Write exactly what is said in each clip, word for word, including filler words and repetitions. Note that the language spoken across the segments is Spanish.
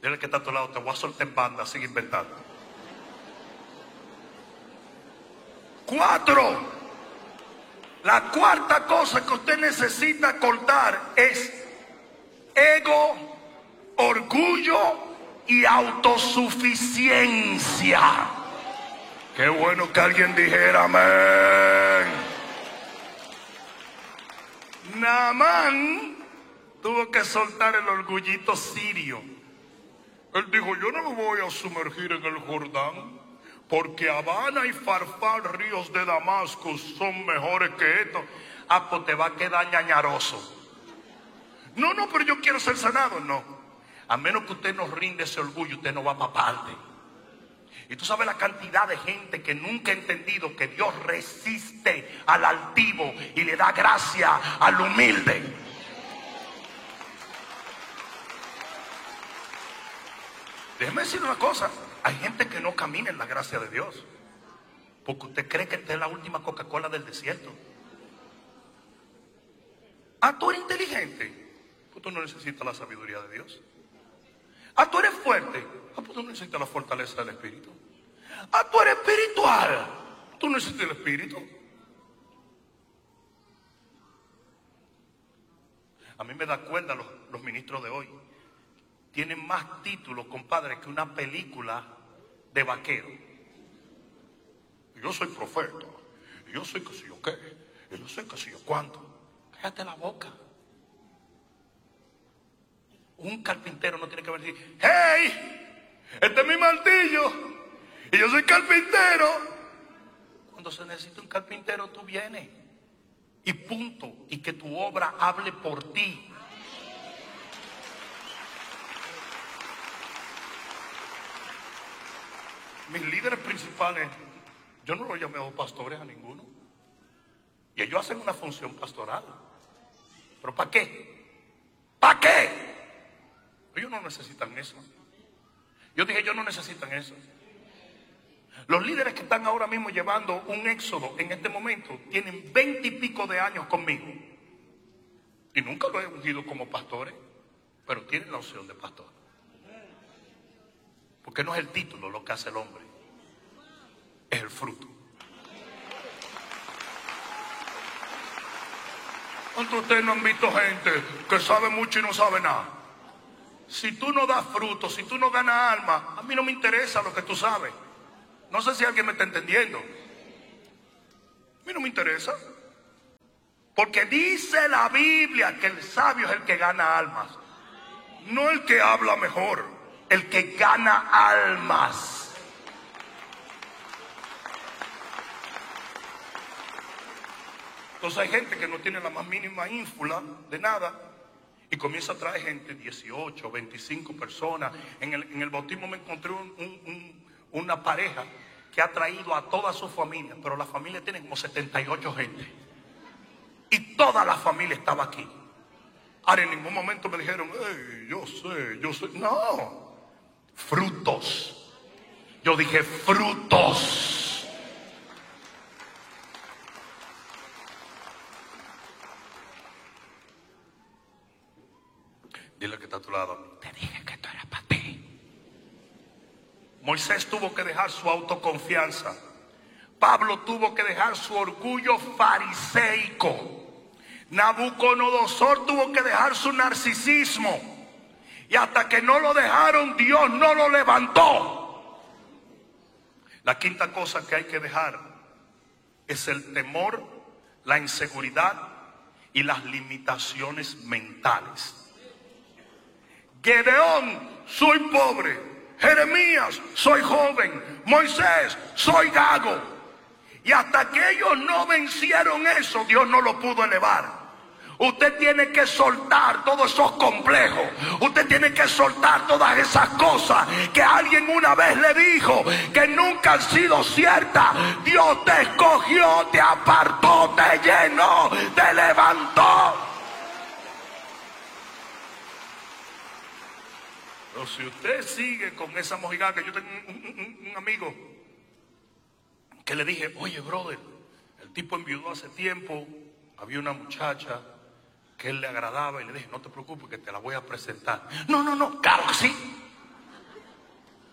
Dile que está a tu lado, te voy a soltar en banda, sigue inventando. Cuatro. La cuarta cosa que usted necesita cortar es ego, orgullo y autosuficiencia. Qué bueno que alguien dijera amén. Naamán tuvo que soltar el orgullito sirio. Él dijo, yo no me voy a sumergir en el Jordán, porque Habana y Farfar, ríos de Damasco, son mejores que esto. Ah, pues te va a quedar ñañaroso. No, no, pero yo quiero ser sanado. No, a menos que usted no rinde ese orgullo, usted no va para parte. Y tú sabes la cantidad de gente que nunca ha entendido que Dios resiste al altivo y le da gracia al humilde. Déjeme decir una cosa, hay gente que no camina en la gracia de Dios, porque usted cree que esta es la última Coca-Cola del desierto. Ah, tú eres inteligente, pues tú no necesitas la sabiduría de Dios. Ah, tú eres fuerte, ah, pues tú no necesitas la fortaleza del Espíritu. Ah, tú eres espiritual, tú no necesitas el Espíritu. A mí me da cuenta los, los ministros de hoy. Tienen más títulos, compadre, que una película de vaquero. Yo soy profeta, yo soy que sé yo qué, yo soy que sé yo cuánto. Cállate la boca. Un carpintero no tiene que decir, hey, este es mi martillo y yo soy carpintero. Cuando se necesita un carpintero, tú vienes y punto, y que tu obra hable por ti. Mis líderes principales, yo no los he llamado pastores a ninguno. Y ellos hacen una función pastoral. ¿Pero para qué? ¿Para qué? Ellos no necesitan eso. Yo dije, ellos no necesitan eso. Los líderes que están ahora mismo llevando un éxodo en este momento tienen veinte y pico de años conmigo. Y nunca lo he ungido como pastores, pero tienen la opción de pastor. Porque no es el título lo que hace el hombre, es el fruto. ¿Cuántos de ustedes no han visto gente que sabe mucho y no sabe nada? Si tú no das fruto, si tú no ganas alma, a mí no me interesa lo que tú sabes. No sé si alguien me está entendiendo. A mí no me interesa. Porque dice la Biblia que el sabio es el que gana almas, no el que habla mejor, el que gana almas. Entonces hay gente que no tiene la más mínima ínfula de nada y comienza a traer gente, dieciocho, veinticinco personas. En el, en el bautismo me encontré un, un, un, una pareja que ha traído a toda su familia, pero la familia tiene como setenta y ocho gente. Y toda la familia estaba aquí. Ahora en ningún momento me dijeron, hey, yo sé, yo sé. No, frutos. Yo dije frutos. Dile que está a tu lado, te dije que esto era para ti. Moisés tuvo que dejar su autoconfianza. Pablo tuvo que dejar su orgullo fariseico. Nabucodonosor tuvo que dejar su narcisismo. Y hasta que no lo dejaron, Dios no lo levantó. La quinta cosa que hay que dejar es el temor, la inseguridad y las limitaciones mentales. Gedeón, soy pobre. Jeremías, soy joven. Moisés, soy gago. Y hasta que ellos no vencieron eso, Dios no lo pudo elevar. Usted tiene que soltar todos esos complejos. Usted tiene que soltar todas esas cosas que alguien una vez le dijo que nunca han sido ciertas. Dios te escogió, te apartó, te llenó, te levantó. Pero si usted sigue con esa mojiganga, yo tengo un, un, un amigo que le dije, oye brother, el tipo enviudó hace tiempo, había una muchacha que él le agradaba y le dije, no te preocupes que te la voy a presentar. No, no, no, claro que sí.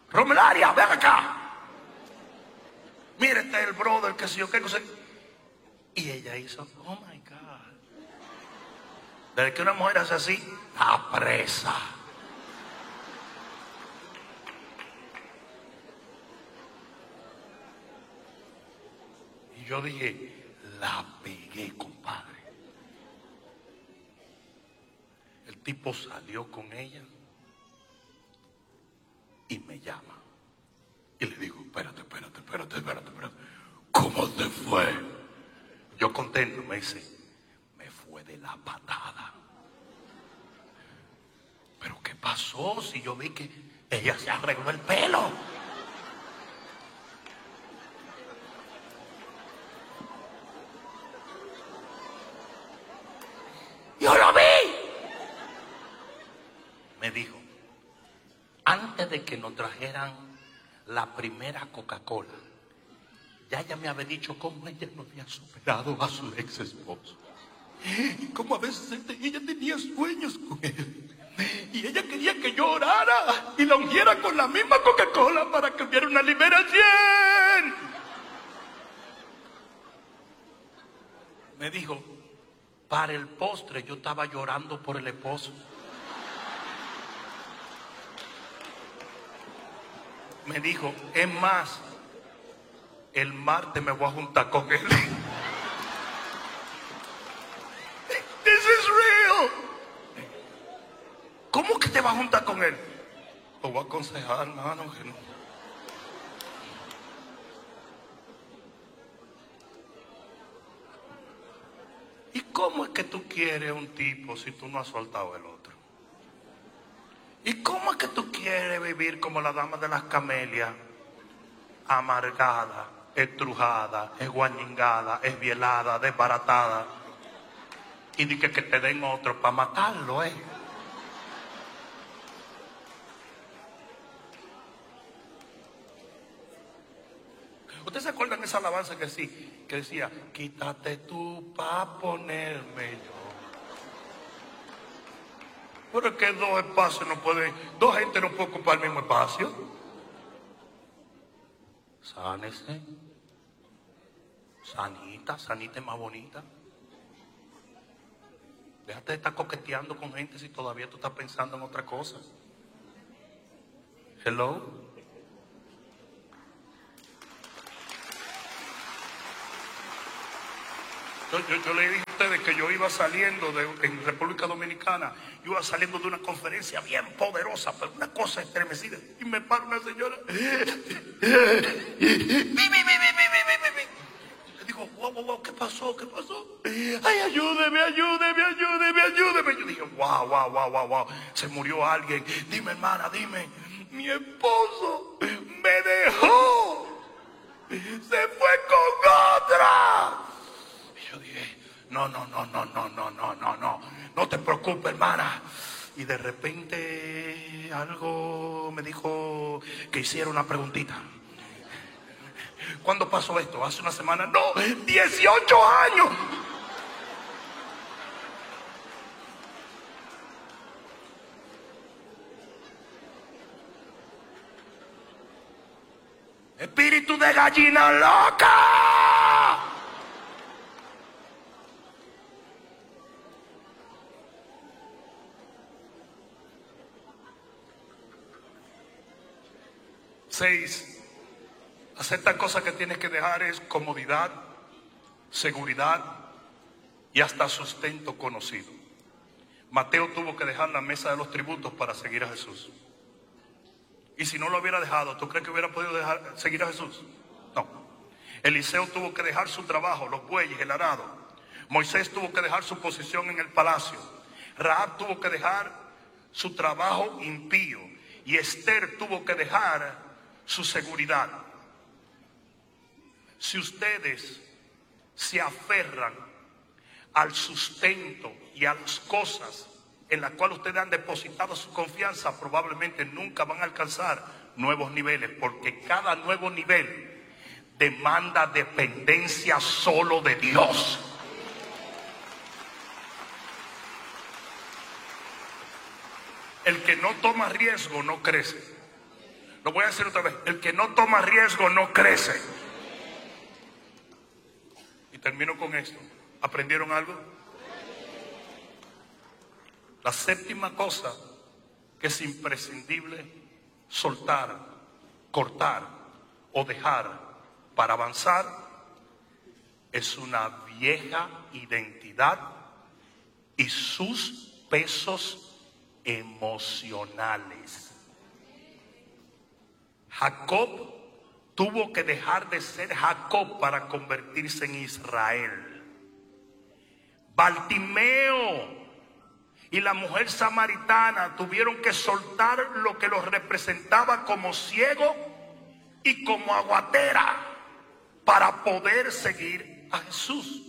Romelaria, ven acá. Mira, este es el brother, que si yo qué cosa. Y ella hizo, oh my God. Desde que una mujer hace así, está presa. Y yo dije, la pegué, compadre. El tipo salió con ella y me llama. Y le digo, espérate, espérate, espérate, espérate, espérate. ¿Cómo te fue? Yo contento, me dice, me fue de la patada. ¿Pero qué pasó? Si yo vi que ella se arregló el pelo. Yo lo vi. Me dijo, antes de que nos trajeran la primera Coca-Cola, ya ella me había dicho cómo ella no había superado a su ex esposo. Y cómo a veces ella tenía sueños con él. Y ella quería que yo orara y la ungiera con la misma Coca-Cola para que hubiera una liberación. Me dijo, para el postre yo estaba llorando por el esposo. Me dijo, es más, el martes me voy a juntar con él. This is real. ¿Cómo que te vas a juntar con él? Lo voy a aconsejar, hermano, que no. ¿Y cómo es que tú quieres un tipo si tú no has soltado el otro? ¿Y cómo es que tú quieres vivir como la dama de las camelias? Amargada, estrujada, esguañingada, esbielada, desbaratada. Y di que, que te den otro para matarlo, ¿eh? ¿Ustedes se acuerdan de esa alabanza que sí, que decía, quítate tú pa' ponerme yo? Pero es que dos espacios no pueden, dos gente no puede ocupar el mismo espacio. Sánese. Sanita, sanita es más bonita. Déjate de estar coqueteando con gente si todavía tú estás pensando en otra cosa. Hello. Yo, yo, yo le dije a ustedes que yo iba saliendo de, en República Dominicana, yo iba saliendo de una conferencia bien poderosa, pero una cosa estremecida, y me para una señora. Le digo, wow, wow, wow, ¿qué pasó? ¿Qué pasó? Ay, ayúdeme, ayúdeme, ayúdeme, ayúdeme. Yo dije, wow, wow, wow, wow, wow, se murió alguien. Dime, hermana, dime, mi esposo me dejó, se fue con otra. Yo dije, no, no, no, no, no, no, no, no, no, no te preocupes, hermana. Y de repente algo me dijo que hiciera una preguntita. ¿Cuándo pasó esto? ¿Hace una semana? No, dieciocho años. Espíritu de gallina loca. Seis, acepta cosas que tienes que dejar es comodidad, seguridad y hasta sustento conocido. Mateo tuvo que dejar la mesa de los tributos para seguir a Jesús. Y si no lo hubiera dejado, ¿tú crees que hubiera podido dejar, seguir a Jesús? No. Eliseo tuvo que dejar su trabajo, los bueyes, el arado. Moisés tuvo que dejar su posición en el palacio. Rahab tuvo que dejar su trabajo impío. Y Esther tuvo que dejar su seguridad. Si ustedes se aferran al sustento y a las cosas en las cuales ustedes han depositado su confianza, probablemente nunca van a alcanzar nuevos niveles, porque cada nuevo nivel demanda dependencia solo de Dios. El que no toma riesgo no crece. Lo voy a decir otra vez. El que no toma riesgo no crece. Y termino con esto. ¿Aprendieron algo? La séptima cosa que es imprescindible soltar, cortar o dejar para avanzar es una vieja identidad y sus pesos emocionales. Jacob tuvo que dejar de ser Jacob para convertirse en Israel. Bartimeo y la mujer samaritana tuvieron que soltar lo que los representaba como ciego y como aguatera para poder seguir a Jesús.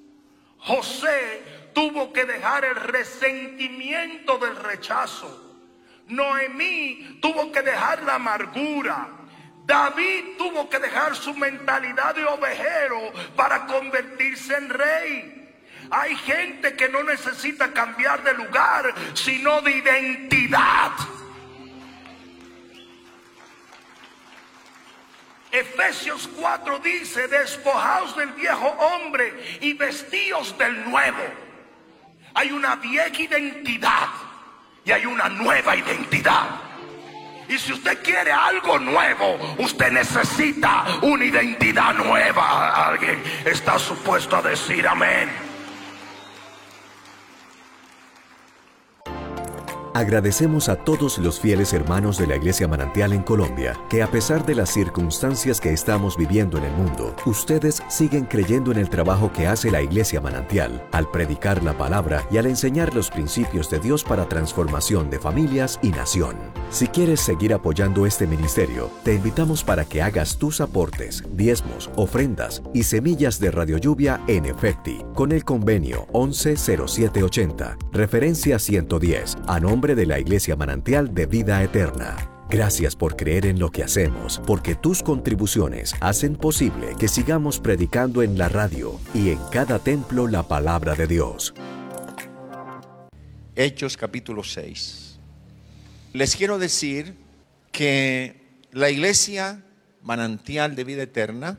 José tuvo que dejar el resentimiento del rechazo. Noemí tuvo que dejar la amargura. David tuvo que dejar su mentalidad de ovejero para convertirse en rey. Hay gente que no necesita cambiar de lugar, sino de identidad. Efesios cuatro dice: despojaos del viejo hombre y vestíos del nuevo. Hay una vieja identidad y hay una nueva identidad. Y si usted quiere algo nuevo, usted necesita una identidad nueva. Alguien está supuesto a decir amén. Agradecemos a todos los fieles hermanos de la Iglesia Manantial en Colombia, que a pesar de las circunstancias que estamos viviendo en el mundo, ustedes siguen creyendo en el trabajo que hace la Iglesia Manantial, al predicar la palabra y al enseñar los principios de Dios para transformación de familias y nación. Si quieres seguir apoyando este ministerio, te invitamos para que hagas tus aportes, diezmos, ofrendas y semillas de Radio Lluvia en Efecti, con el convenio once cero siete ochenta, referencia ciento diez, a nombre de la Iglesia Manantial de Vida Eterna. Gracias por creer en lo que hacemos, porque tus contribuciones hacen posible que sigamos predicando en la radio y en cada templo la palabra de Dios. Hechos capítulo seis. Les quiero decir que la Iglesia Manantial de Vida Eterna,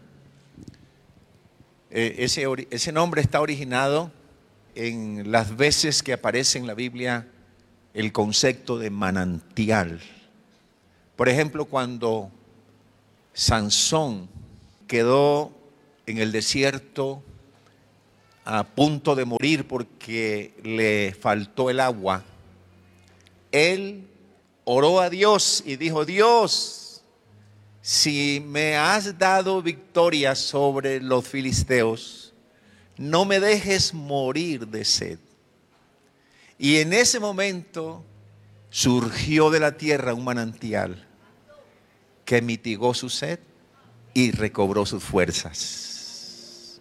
eh, ese, ese nombre está originado en las veces que aparece en la Biblia el concepto de manantial. Por ejemplo, cuando Sansón quedó en el desierto a punto de morir porque le faltó el agua, él oró a Dios y dijo: Dios, si me has dado victoria sobre los filisteos, no me dejes morir de sed. Y en ese momento surgió de la tierra un manantial que mitigó su sed y recobró sus fuerzas.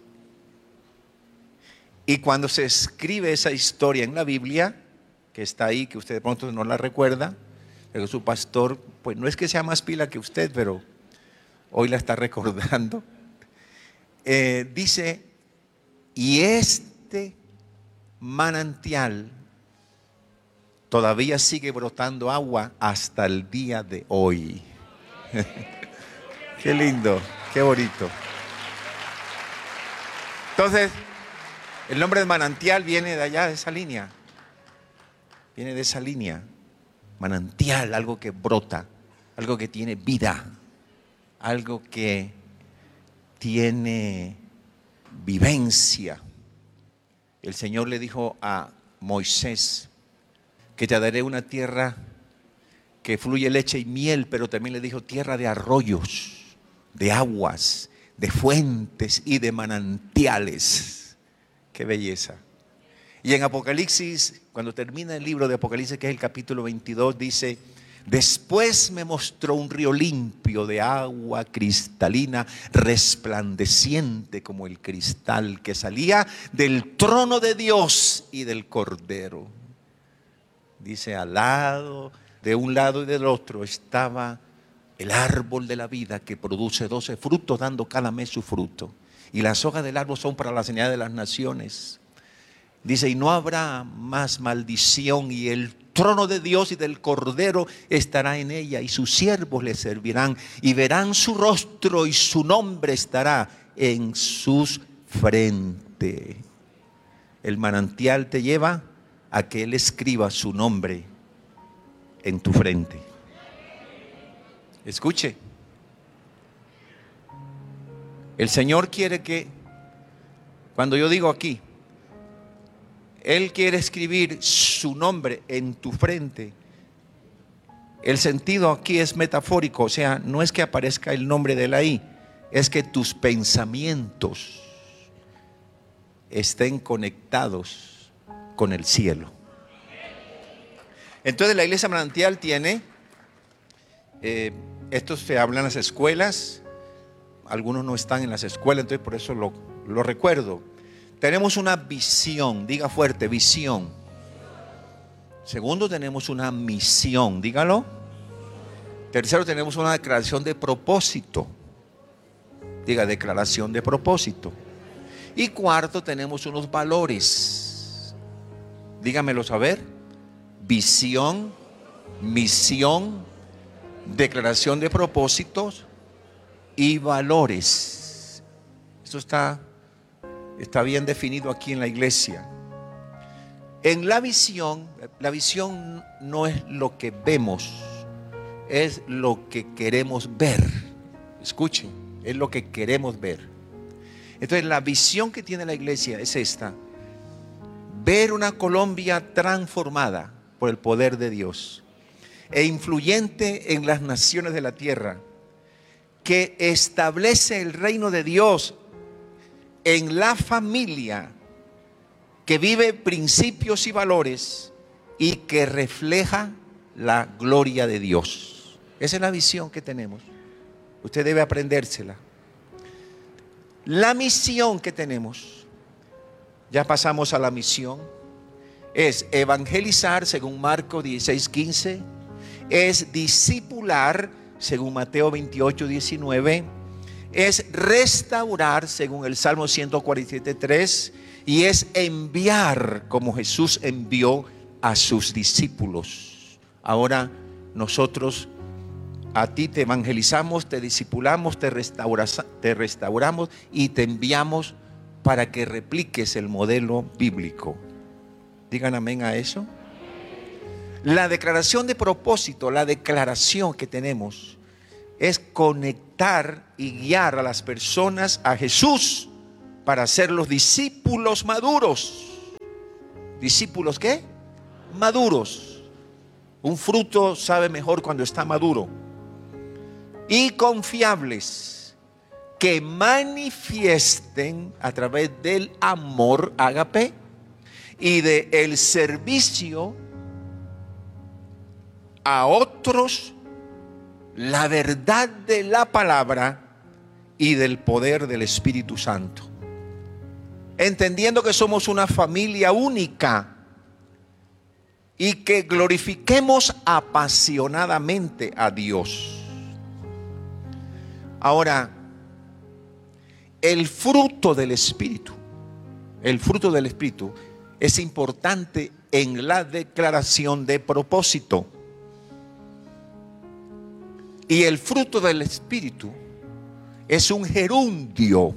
Y cuando se escribe esa historia en la Biblia, que está ahí, que usted de pronto no la recuerda, pero su pastor, pues no es que sea más pila que usted, pero hoy la está recordando, eh, dice: y este manantial todavía sigue brotando agua hasta el día de hoy. Qué lindo, qué bonito. Entonces, el nombre de manantial viene de allá, de esa línea. Viene de esa línea. Manantial, algo que brota, algo que tiene vida, algo que tiene vivencia. El Señor le dijo a Moisés que te daré una tierra que fluye leche y miel, pero también le dijo tierra de arroyos, de aguas, de fuentes y de manantiales. Qué belleza. Y en Apocalipsis, cuando termina el libro de Apocalipsis, que es el capítulo veintidós, dice: después me mostró un río limpio de agua cristalina, resplandeciente como el cristal, que salía del trono de Dios y del Cordero. Dice: al lado, de un lado y del otro, estaba el árbol de la vida, que produce doce frutos, dando cada mes su fruto. Y las hojas del árbol son para la señal de las naciones. Dice, y no habrá más maldición, y el trono de Dios y del Cordero estará en ella, y sus siervos le servirán, y verán su rostro, y su nombre estará en sus frentes. El manantial te lleva a que Él escriba su nombre en tu frente. Escuche. El Señor quiere que, cuando yo digo aquí, Él quiere escribir su nombre en tu frente. El sentido aquí es metafórico, o sea, no es que aparezca el nombre de Él ahí, es que tus pensamientos estén conectados con el cielo. Entonces la iglesia manantial tiene, eh, estos se hablan en las escuelas, algunos no están en las escuelas, entonces por eso lo, lo recuerdo. Tenemos una visión, diga fuerte, visión. Segundo, tenemos una misión, dígalo. Tercero, tenemos una declaración de propósito. Diga, declaración de propósito. Y cuarto, tenemos unos valores. Dígamelo saber. Visión, misión, declaración de propósitos y valores. Esto está, está bien definido aquí en la iglesia. En la visión, la visión no es lo que vemos, es lo que queremos ver. Escuchen, es lo que queremos ver. Entonces la visión que tiene la iglesia es esta: ver una Colombia transformada por el poder de Dios e influyente en las naciones de la tierra, que establece el reino de Dios en la familia, que vive principios y valores y que refleja la gloria de Dios. Esa es la visión que tenemos. Usted debe aprendérsela. La misión que tenemos, ya pasamos a la misión, es evangelizar según Marcos dieciséis quince, es discipular según Mateo veintiocho diecinueve, es restaurar según el Salmo ciento cuarenta y siete tres, y es enviar como Jesús envió a sus discípulos. Ahora nosotros, a ti te evangelizamos, te discipulamos, te, te restauramos y te enviamos para que repliques el modelo bíblico. Digan amén a eso. La declaración de propósito, la declaración que tenemos es conectar y guiar a las personas a Jesús para ser los discípulos maduros. ¿Discípulos qué? Maduros. Un fruto sabe mejor cuando está maduro. Y confiables, que manifiesten a través del amor ágape y del servicio a otros la verdad de la palabra y del poder del Espíritu Santo, entendiendo que somos una familia única y que glorifiquemos apasionadamente a Dios. Ahora, el fruto del Espíritu, el fruto del Espíritu es importante en la declaración de propósito. Y el fruto del Espíritu es un gerundio.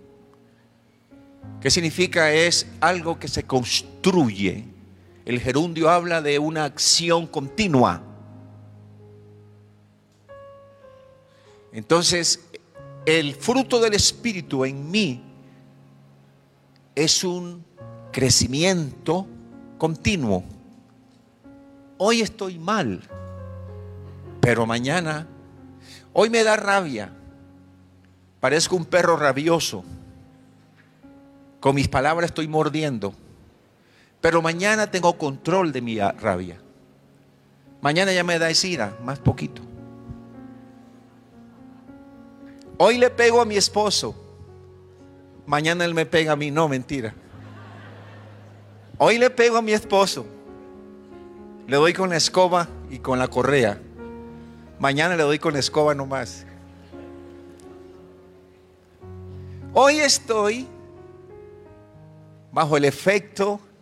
¿Qué significa? Es algo que se construye. El gerundio habla de una acción continua. Entonces, el fruto del Espíritu en mí es un crecimiento continuo. Hoy estoy mal, pero mañana, hoy me da rabia, parezco un perro rabioso, con mis palabras estoy mordiendo, pero mañana tengo control de mi rabia. Mañana ya me da ira, más poquito. Hoy le pego a mi esposo, mañana él me pega a mí. No, mentira. Hoy le pego a mi esposo, le doy con la escoba y con la correa. Mañana le doy con la escoba nomás. Hoy estoy bajo el efecto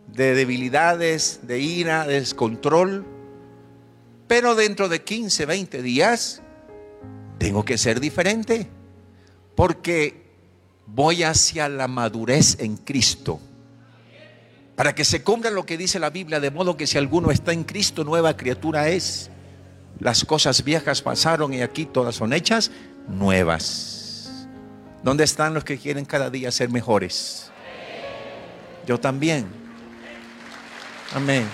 de debilidades, de ira, de descontrol. Pero dentro de quince, veinte días tengo que ser diferente, porque voy hacia la madurez en Cristo, para que se cumpla lo que dice la Biblia, de modo que si alguno está en Cristo, nueva criatura es. Las cosas viejas pasaron y aquí todas son hechas nuevas. ¿Dónde están los que quieren cada día ser mejores? Yo también. Amén.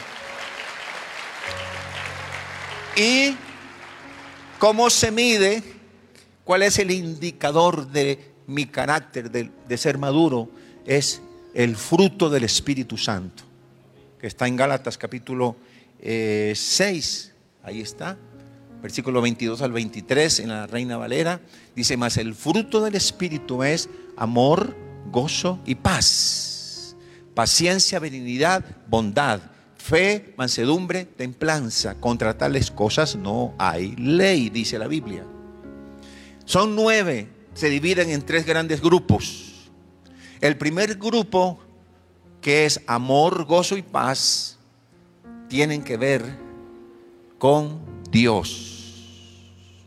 ¿Y cómo se mide? ¿Cuál es el indicador de mi carácter de, de ser maduro? Es el fruto del Espíritu Santo, que está en Gálatas capítulo eh, seis. Ahí está, versículo veintidós al veintitrés en la Reina Valera. Dice: mas el fruto del Espíritu es amor, gozo y paz, paciencia, benignidad, bondad, fe, mansedumbre, templanza. Contra tales cosas no hay ley, dice la Biblia. Son nueve, se dividen en tres grandes grupos. El primer grupo, que es amor, gozo y paz, tienen que ver con Dios.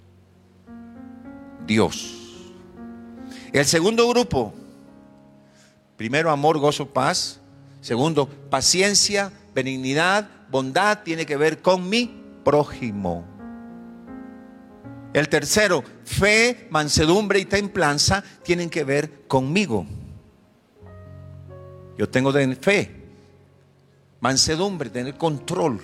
Dios. El segundo grupo, primero amor, gozo, paz. Segundo, paciencia, benignidad, bondad, tiene que ver con mi prójimo. El tercero, fe, mansedumbre y templanza, tienen que ver conmigo. Yo tengo de fe, mansedumbre, tener control,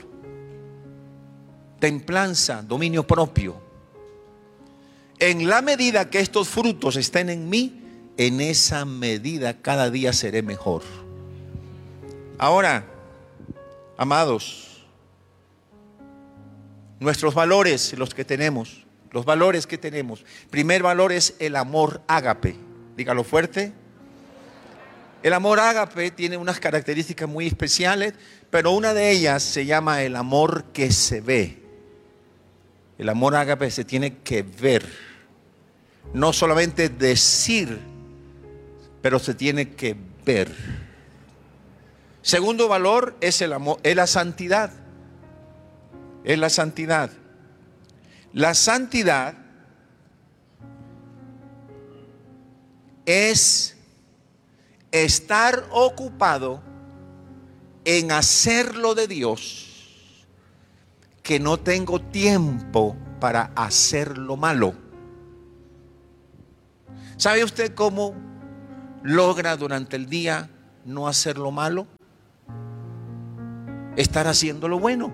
templanza, dominio propio. En la medida que estos frutos estén en mí, en esa medida cada día seré mejor. Ahora, amados, nuestros valores, los que tenemos, los valores que tenemos. Primer valor es el amor ágape. Dígalo fuerte. El amor ágape tiene unas características muy especiales, pero una de ellas se llama el amor que se ve. El amor ágape se tiene que ver, no solamente decir, pero se tiene que ver. Segundo valor es el amor, es la santidad. Es la santidad. La santidad es estar ocupado en hacer lo de Dios, que no tengo tiempo para hacer lo malo. ¿Sabe usted cómo logra durante el día no hacer lo malo? Estar haciendo lo bueno,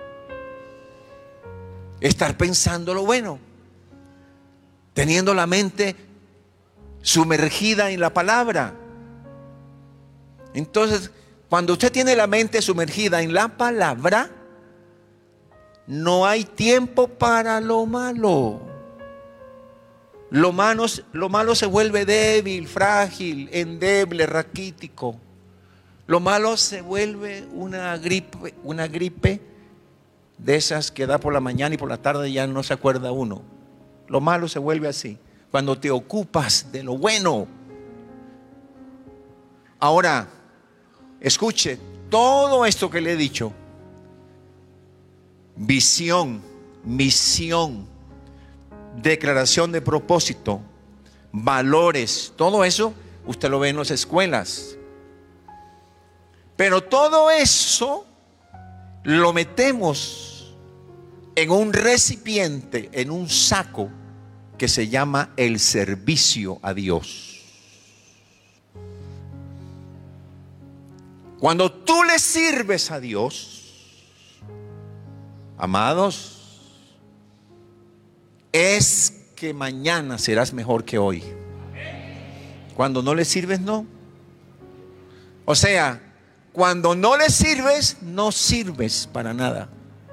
estar pensando lo bueno, teniendo la mente sumergida en la palabra. Entonces, cuando usted tiene la mente sumergida en la palabra, no hay tiempo para lo malo. Lo malo, lo malo se vuelve débil, frágil, endeble, raquítico. Lo malo se vuelve una gripe, una gripe de esas que da por la mañana y por la tarde ya no se acuerda uno. Lo malo se vuelve así, cuando te ocupas de lo bueno. Ahora, escuche, todo esto que le he dicho, visión, misión, declaración de propósito, valores, todo eso usted lo ve en las escuelas. Pero todo eso lo metemos en un recipiente, en un saco que se llama el servicio a Dios. Cuando tú le sirves a Dios, amados, es que mañana serás mejor que hoy. Cuando no le sirves, no. O sea, cuando no le sirves, no sirves para nada.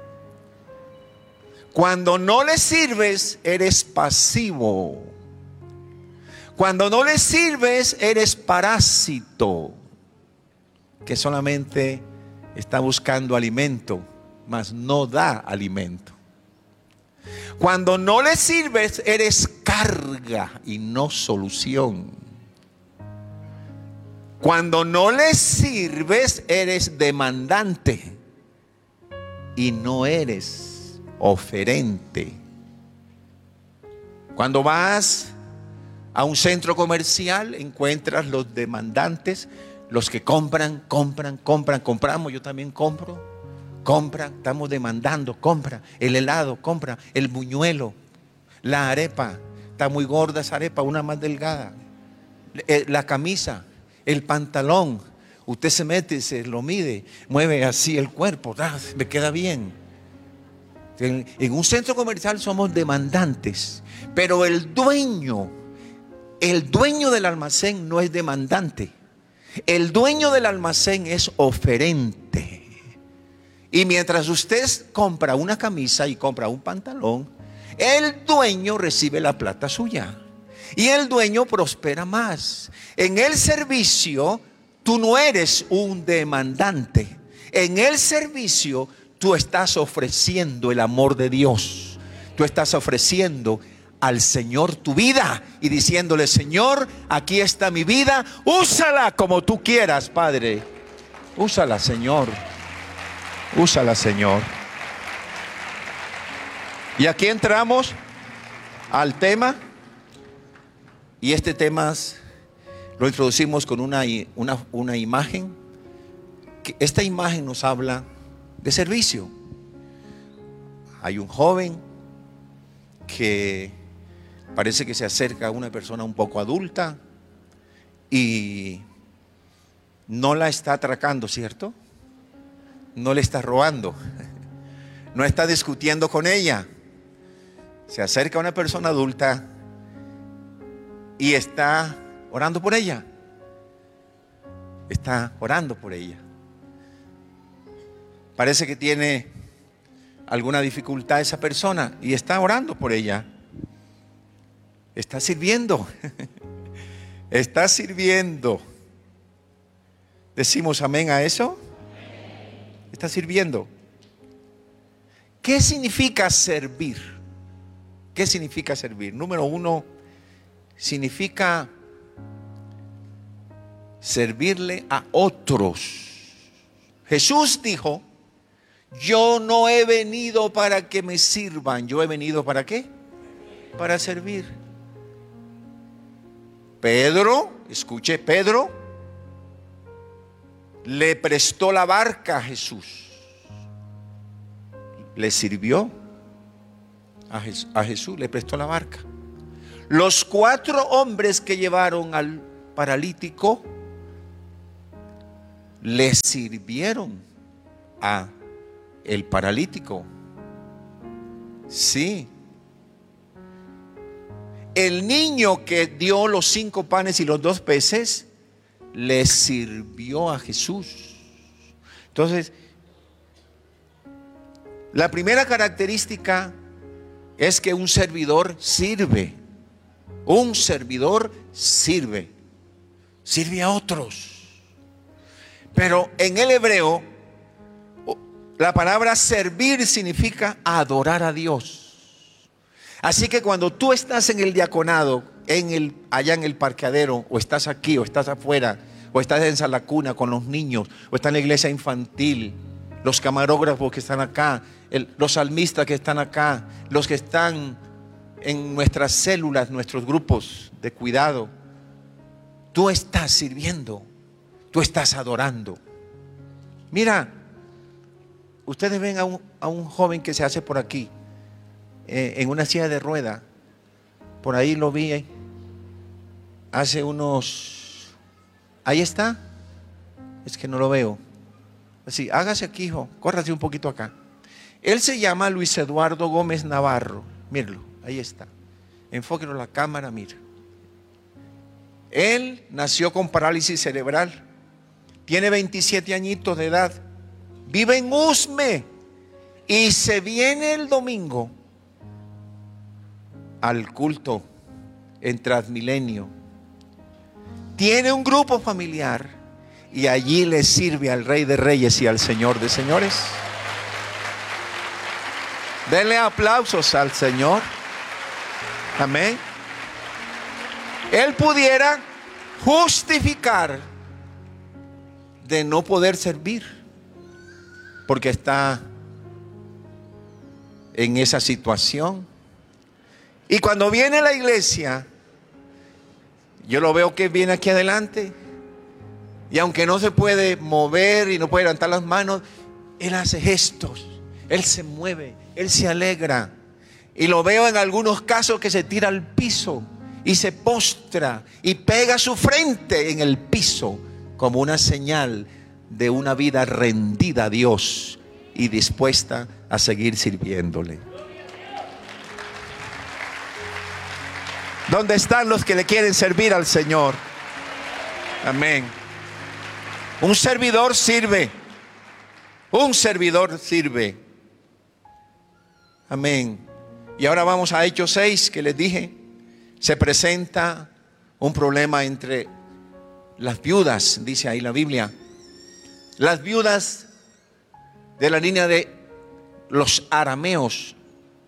Cuando no le sirves, eres pasivo. Cuando no le sirves, eres parásito, que solamente está buscando alimento, mas no da alimento. Cuando no le sirves, eres carga y no solución. Cuando no le sirves, eres demandante y no eres oferente. Cuando vas a un centro comercial, encuentras los demandantes, los que compran, compran, compran, compramos, yo también compro, compra, estamos demandando, compra, el helado, compra, el buñuelo, la arepa, está muy gorda esa arepa, una más delgada, la camisa, el pantalón, usted se mete, se lo mide, mueve así el cuerpo, ¡ah!, me queda bien. En, en un centro comercial somos demandantes, pero el dueño, el dueño del almacén no es demandante. El dueño del almacén es oferente. Y mientras usted compra una camisa y compra un pantalón, el dueño recibe la plata suya. Y el dueño prospera más. En el servicio, tú no eres un demandante. En el servicio, tú estás ofreciendo el amor de Dios. Tú estás ofreciendo al Señor tu vida y diciéndole: Señor, aquí está mi vida, úsala como tú quieras, Padre. Úsala, Señor. Úsala, Señor. Y aquí entramos al tema. Y este tema lo introducimos con una, una, una imagen. Esta imagen nos habla de servicio. Hay un joven que parece que se acerca a una persona un poco adulta y no la está atracando, ¿cierto? No le está robando, no está discutiendo con ella. Se acerca a una persona adulta y está orando por ella. Está orando por ella. Parece que tiene alguna dificultad esa persona y está orando por ella. Está sirviendo. Está sirviendo. ¿Decimos amén a eso? Está sirviendo. ¿Qué significa servir? ¿Qué significa servir? Número uno, significa servirle a otros. Jesús dijo: yo no he venido para que me sirvan, yo he venido ¿para qué? Para servir. Pedro, escuche, Pedro le prestó la barca a Jesús. Le sirvió a Jesús, a Jesús le prestó la barca. Los cuatro hombres que llevaron al paralítico le sirvieron a el paralítico. Sí. El niño que dio los cinco panes y los dos peces le sirvió a Jesús. Entonces, la primera característica es que un servidor sirve. Un servidor sirve. Sirve a otros. Pero en el hebreo, la palabra servir significa adorar a Dios. Así que cuando tú estás en el diaconado, en el, allá en el parqueadero, o estás aquí, o estás afuera, o estás en Salacuna con los niños, o estás en la iglesia infantil, los camarógrafos que están acá, el, los salmistas que están acá, los que están en nuestras células, nuestros grupos de cuidado, tú estás sirviendo, tú estás adorando. Mira, ustedes ven a un, a un joven que se hace por aquí, eh, en una silla de rueda. Por ahí lo vi eh, hace unos... Ahí está. Es que no lo veo. Así, hágase aquí, hijo, córrase un poquito acá. Él se llama Luis Eduardo Gómez Navarro. Míralo, ahí está. Enfóquelo a la cámara, mira. Él nació con parálisis cerebral. Tiene veintisiete añitos de edad. Vive en Usme. Y se viene el domingo al culto en Transmilenio. Tiene un grupo familiar y allí le sirve al Rey de Reyes y al Señor de Señores. Denle aplausos al Señor. Amén. Él pudiera justificar de no poder servir porque está en esa situación. Y cuando viene a la iglesia, yo lo veo que viene aquí adelante, y aunque no se puede mover y no puede levantar las manos, él hace gestos, él se mueve, él se alegra. Y lo veo en algunos casos que se tira al piso y se postra y pega su frente en el piso como una señal de una vida rendida a Dios y dispuesta a seguir sirviéndole. ¿Dónde están los que le quieren servir al Señor? Amén. Un servidor sirve. Un servidor sirve. Amén. Y ahora vamos a Hechos seis, que les dije. Se presenta un problema entre las viudas, dice ahí la Biblia. Las viudas de la línea de los arameos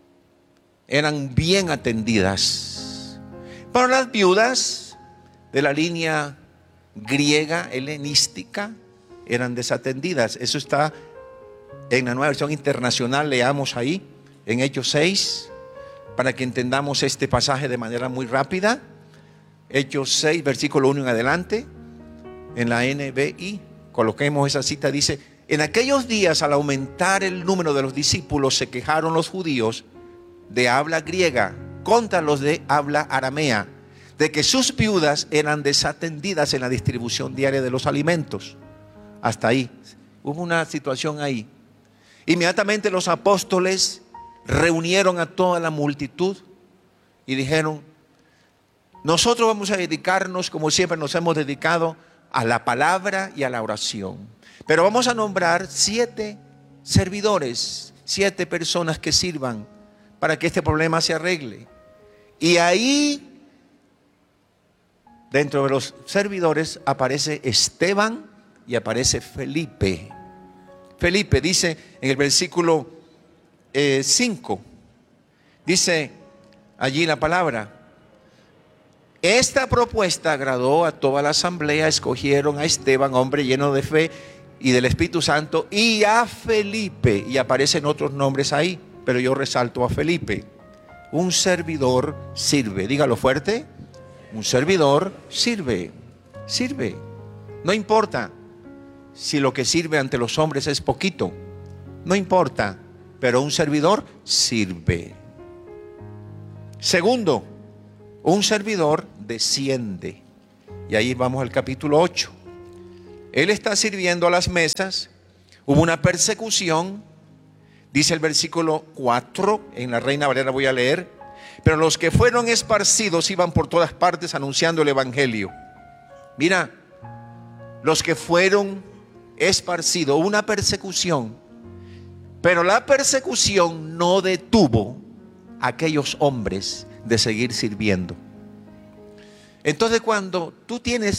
eran bien atendidas, pero las viudas de la línea griega helenística eran desatendidas. Eso está en la Nueva Versión Internacional. Leamos ahí en Hechos seis para que entendamos este pasaje de manera muy rápida. Hechos seis, versículo uno en adelante, en la N B I. Coloquemos esa cita. Dice: en aquellos días, al aumentar el número de los discípulos, se quejaron los judíos de habla griega contra los de habla aramea, de que sus viudas eran desatendidas en la distribución diaria de los alimentos. Hasta ahí. Hubo una situación ahí. Inmediatamente los apóstoles reunieron a toda la multitud y dijeron: nosotros vamos a dedicarnos, como siempre nos hemos dedicado, a la palabra y a la oración. Pero vamos a nombrar siete servidores, siete personas que sirvan para que este problema se arregle. Y ahí, dentro de los servidores, aparece Esteban y aparece Felipe. Felipe dice en el versículo cinco, dice allí la palabra: esta propuesta agradó a toda la asamblea, escogieron a Esteban, hombre lleno de fe y del Espíritu Santo, y a Felipe, y aparecen otros nombres ahí, pero yo resalto a Felipe. Un servidor sirve, dígalo fuerte, un servidor sirve, sirve. No importa si lo que sirve ante los hombres es poquito, no importa, pero un servidor sirve. Segundo, un servidor desciende. Y ahí vamos al capítulo ocho. Él está sirviendo a las mesas. Hubo una persecución. Dice el versículo cuatro, en la Reina Valera voy a leer: pero los que fueron esparcidos iban por todas partes anunciando el evangelio. Mira, los que fueron esparcidos, una persecución, pero la persecución no detuvo a aquellos hombres de seguir sirviendo. Entonces, cuando tú tienes